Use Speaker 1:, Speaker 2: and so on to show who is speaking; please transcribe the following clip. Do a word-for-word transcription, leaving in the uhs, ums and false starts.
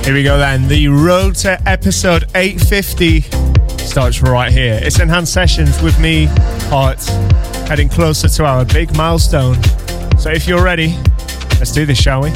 Speaker 1: Here we go then. The road to episode eight fifty starts right here. It's Enhanced Sessions with me, Hart, heading closer to our big milestone. So if you're ready, let's do this, shall we?